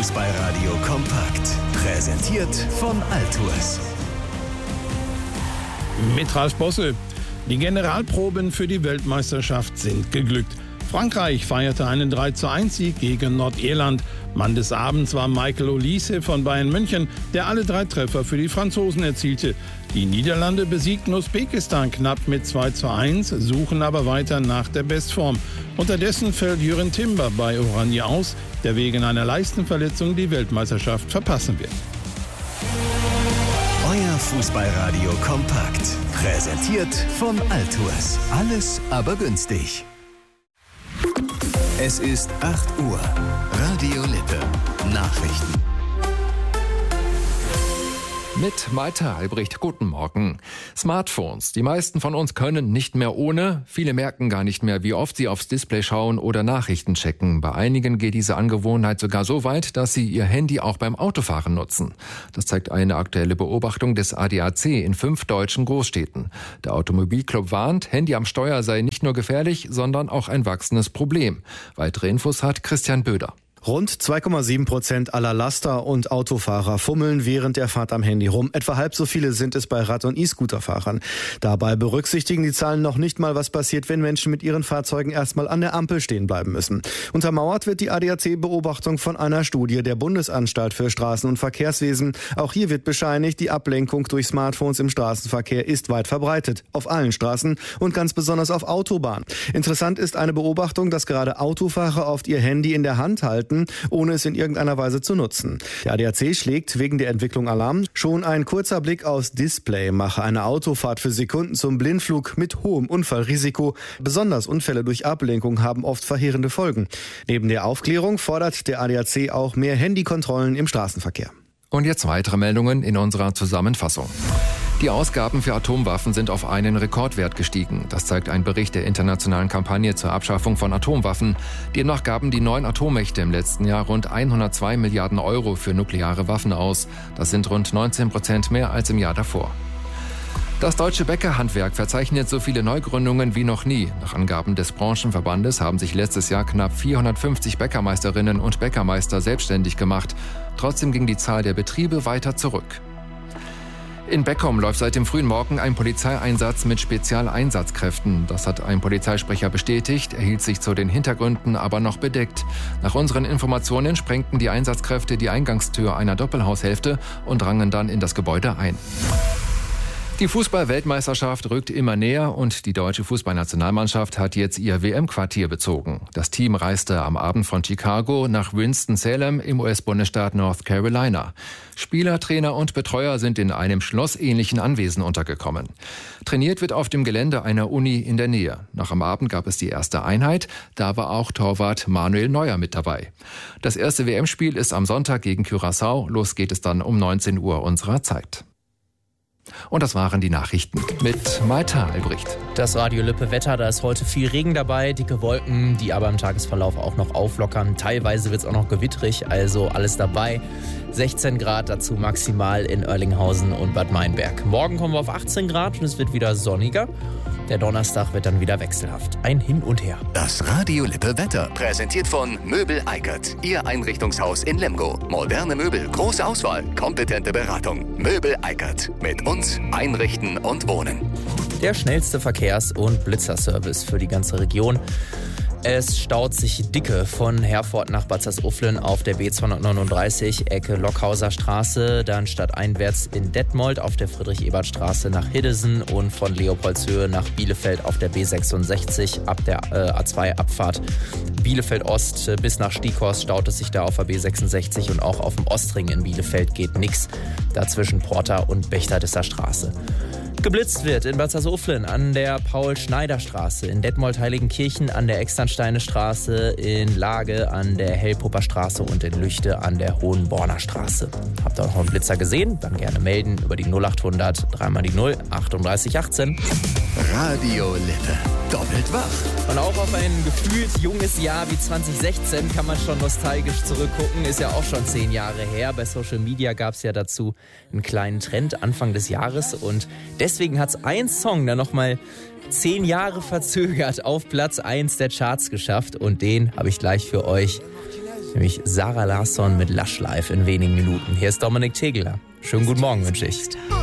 Fußballradio kompakt. Präsentiert von Altours. Mit Ralf Bosse. Die Generalproben für die Weltmeisterschaft sind geglückt. Frankreich feierte einen 3:1-Sieg gegen Nordirland. Mann des Abends war Michael Olise von Bayern München, der alle 3 Treffer für die Franzosen erzielte. Die Niederlande besiegten Usbekistan knapp mit 2:1, suchen aber weiter nach der Bestform. Unterdessen fällt Jürgen Timber bei Oranje aus, der wegen einer Leistenverletzung die Weltmeisterschaft verpassen wird. Euer Fußballradio kompakt. Präsentiert von Altours. Alles aber günstig. Es ist 8 Uhr. Radio Lippe. Nachrichten. Mit Malte Albrecht, guten Morgen. Smartphones. Die meisten von uns können nicht mehr ohne. Viele merken gar nicht mehr, wie oft sie aufs Display schauen oder Nachrichten checken. Bei einigen geht diese Angewohnheit sogar so weit, dass sie ihr Handy auch beim Autofahren nutzen. Das zeigt eine aktuelle Beobachtung des ADAC in 5 deutschen Großstädten. Der Automobilclub warnt, Handy am Steuer sei nicht nur gefährlich, sondern auch ein wachsendes Problem. Weitere Infos hat Christian Böder. Rund 2,7% aller Laster und Autofahrer fummeln während der Fahrt am Handy rum. Etwa halb so viele sind es bei Rad- und E-Scooterfahrern. Dabei berücksichtigen die Zahlen noch nicht mal, was passiert, wenn Menschen mit ihren Fahrzeugen erstmal an der Ampel stehen bleiben müssen. Untermauert wird die ADAC-Beobachtung von einer Studie der Bundesanstalt für Straßen- und Verkehrswesen. Auch hier wird bescheinigt, die Ablenkung durch Smartphones im Straßenverkehr ist weit verbreitet. Auf allen Straßen und ganz besonders auf Autobahnen. Interessant ist eine Beobachtung, dass gerade Autofahrer oft ihr Handy in der Hand halten, ohne es in irgendeiner Weise zu nutzen. Der ADAC schlägt wegen der Entwicklung Alarm. Schon ein kurzer Blick aufs Display mache eine Autofahrt für Sekunden zum Blindflug mit hohem Unfallrisiko. Besonders Unfälle durch Ablenkung haben oft verheerende Folgen. Neben der Aufklärung fordert der ADAC auch mehr Handykontrollen im Straßenverkehr. Und jetzt weitere Meldungen in unserer Zusammenfassung. Die Ausgaben für Atomwaffen sind auf einen Rekordwert gestiegen. Das zeigt ein Bericht der internationalen Kampagne zur Abschaffung von Atomwaffen. Demnach gaben die 9 Atommächte im letzten Jahr rund 102 Milliarden Euro für nukleare Waffen aus. Das sind rund 19% mehr als im Jahr davor. Das deutsche Bäckerhandwerk verzeichnet so viele Neugründungen wie noch nie. Nach Angaben des Branchenverbandes haben sich letztes Jahr knapp 450 Bäckermeisterinnen und Bäckermeister selbstständig gemacht. Trotzdem ging die Zahl der Betriebe weiter zurück. In Beckum läuft seit dem frühen Morgen ein Polizeieinsatz mit Spezialeinsatzkräften. Das hat ein Polizeisprecher bestätigt, er hielt sich zu den Hintergründen aber noch bedeckt. Nach unseren Informationen sprengten die Einsatzkräfte die Eingangstür einer Doppelhaushälfte und drangen dann in das Gebäude ein. Die Fußball-Weltmeisterschaft rückt immer näher und die deutsche Fußballnationalmannschaft hat jetzt ihr WM-Quartier bezogen. Das Team reiste am Abend von Chicago nach Winston-Salem im US-Bundesstaat North Carolina. Spieler, Trainer und Betreuer sind in einem schlossähnlichen Anwesen untergekommen. Trainiert wird auf dem Gelände einer Uni in der Nähe. Nach am Abend gab es die erste Einheit, da war auch Torwart Manuel Neuer mit dabei. Das erste WM-Spiel ist am Sonntag gegen Curaçao. Los geht es dann um 19 Uhr unserer Zeit. Und das waren die Nachrichten mit Malte Albrecht. Das Radio Lippe Wetter, da ist heute viel Regen dabei, dicke Wolken, die aber im Tagesverlauf auch noch auflockern. Teilweise wird es auch noch gewittrig, also alles dabei. 16 Grad dazu maximal in Oerlinghausen und Bad Meinberg. Morgen kommen wir auf 18 Grad und es wird wieder sonniger. Der Donnerstag wird dann wieder wechselhaft. Ein Hin und Her. Das Radio Lippe Wetter. Präsentiert von Möbel Eikert. Ihr Einrichtungshaus in Lemgo. Moderne Möbel, große Auswahl, kompetente Beratung. Möbel Eikert. Mit uns einrichten und wohnen. Der schnellste Verkehrs- und Blitzerservice für die ganze Region. Es staut sich dicke von Herford nach Bad Salzuflen auf der B239, Ecke Lockhauser Straße, dann stadteinwärts in Detmold auf der Friedrich-Ebert-Straße nach Hiddesen und von Leopoldshöhe nach Bielefeld auf der B66 ab der A2-Abfahrt Bielefeld-Ost bis nach Stieghorst staut es sich da auf der B66 und auch auf dem Ostring in Bielefeld geht nichts. Dazwischen Porta und Bechterdisser Straße. Geblitzt wird in Bad Salzuflen an der Paul-Schneider-Straße, in Detmold-Heiligenkirchen an der Externsteine-Straße, in Lage an der Hellpupper Straße und in Lüchte an der Hohenborner Straße. Habt ihr noch einen Blitzer gesehen? Dann gerne melden über die 0800 3 die 0 38 18. Radio Lippe. Doppelt wach. Und auch auf ein gefühlt junges Jahr wie 2016 kann man schon nostalgisch zurückgucken. Ist ja auch schon 10 Jahre her. Bei Social Media gab es ja dazu einen kleinen Trend Anfang des Jahres. Und deswegen hat es ein Song dann nochmal 10 Jahre verzögert auf Platz 1 der Charts geschafft. Und den habe ich gleich für euch. Nämlich Sarah Larsson mit Lush Life in wenigen Minuten. Hier ist Dominik Tegeler. Schönen guten Morgen wünsche ich.